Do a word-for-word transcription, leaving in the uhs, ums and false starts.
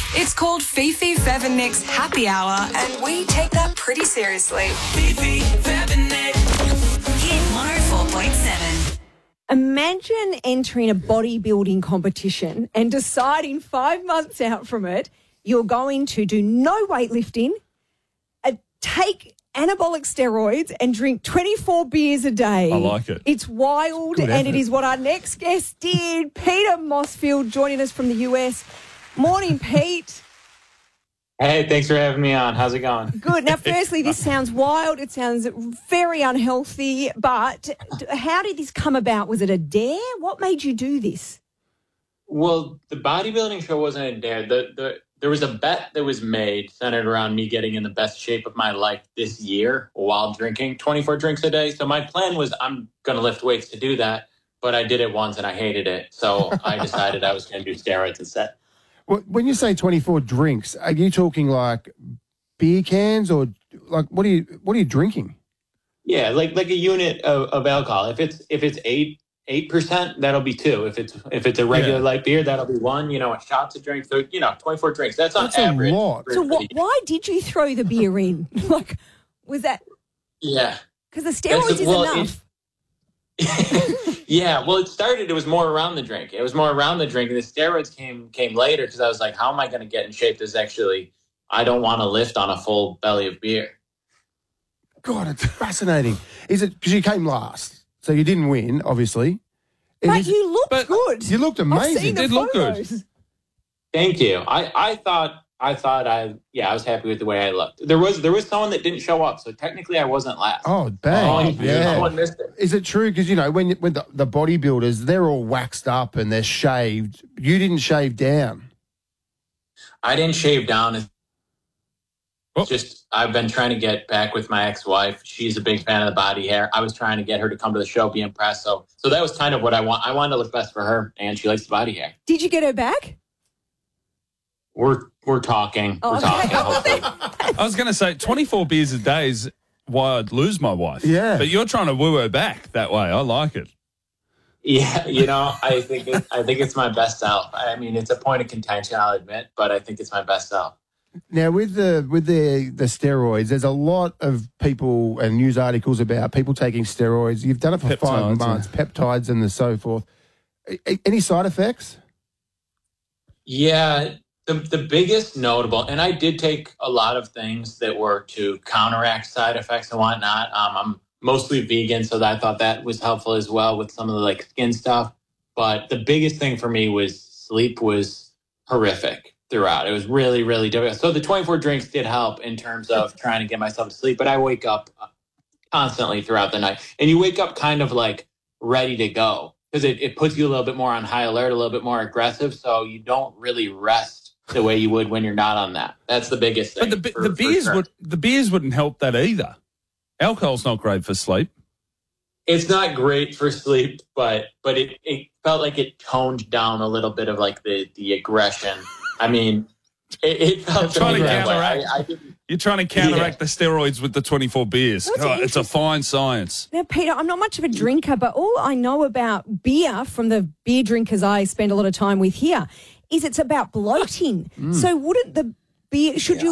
It's called Fifi, Fev and Nick's Happy Hour, and we take that pretty seriously. Fifi, Fev and Nick. Hit one oh four point seven. Imagine entering a bodybuilding competition and deciding five months out from it you're going to do no weightlifting, uh, take anabolic steroids and drink twenty-four beers a day. I like it. It's wild, Good and effort. it is what our next guest did. Peter Mossfield joining us from the U S. Morning, Pete. Hey, thanks for having me on. How's it going? Good. Now, firstly, this sounds wild. It sounds very unhealthy, but how did this come about? Was it a dare? What made you do this? Well, the bodybuilding show wasn't a dare. The, the, there was a bet that was made centered around me getting in the best shape of my life this year while drinking twenty-four drinks a day. So my plan was I'm going to lift weights to do that, but I did it once and I hated it. So I decided I was going to do steroids instead. Well, when you say twenty-four drinks, are you talking like beer cans or like what are you what are you drinking? Yeah, like like a unit of, of alcohol. If it's if it's eight eight percent, that'll be two. If it's if it's a regular Yeah. light beer, that'll be one. You know, a shot to drink. So you know, twenty-four drinks. That's on That's a average. lot. for- So for what, the- why did you throw the beer in? Like, was that Yeah. because the steroids That's- is well, enough? Yeah, well, it started. It was more around the drink. It was more around the drink, and the steroids came came later because I was like, "How am I going to get in shape?" This actually, I don't want to lift on a full belly of beer. God, it's fascinating. Is it because you came last, so you didn't win, obviously? And But is- you looked but good. you looked I've amazing. seen the Did look good. photos. Thank you. I, I thought I thought I yeah I was happy with the way I looked. There was there was someone that didn't show up, so technically I wasn't last. Oh, bang! Oh, yeah. Someone missed it. Is it true? Because you know when when the, the bodybuilders they're all waxed up and they're shaved. You didn't shave down. I didn't shave down. It's Oh. just I've been trying to get back with my ex-wife. She's a big fan of the body hair. I was trying to get her to come to the show, be impressed. So so that was kind of what I want. I wanted to look best for her, and she likes the body hair. Did you get her back? We're we're talking. Oh, we're okay. talking. Hopefully. I was going to say twenty-four beers a day is why I'd lose my wife. Yeah. But you're trying to woo her back that way. I like it. Yeah, you know, I think it, I think it's my best self. I mean, it's a point of contention, I'll admit, but I think it's my best self. Now with the with the the steroids, there's a lot of people and news articles about people taking steroids. You've done it for Peptides, five months, peptides and the so forth. A- a- Any side effects? Yeah, the the biggest notable, and I did take a lot of things that were to counteract side effects and whatnot. Um, I'm mostly vegan, so that I thought that was helpful as well with some of the like skin stuff. But the biggest thing for me was sleep was horrific throughout. It was really, really difficult. So the twenty-four drinks did help in terms of trying to get myself to sleep, but I wake up constantly throughout the night. And you wake up kind of like ready to go because it, it puts you a little bit more on high alert, a little bit more aggressive. So you don't really rest the way you would when you're not on that. That's the biggest thing. But the be- for- the for beers sure. would the beers wouldn't help that either. Alcohol's not great for sleep. It's not great for sleep, but but it, it felt like it toned down a little bit of like the, the aggression. I mean, it, it felt Trying to me that way. counteract. I, I didn't, You're trying to counteract the steroids with the twenty-four beers. That's God, it's a interesting. fine science. Now, Peter, I'm not much of a drinker, but all I know about beer from the beer drinkers I spend a lot of time with here is it's about bloating. So wouldn't the beer, should you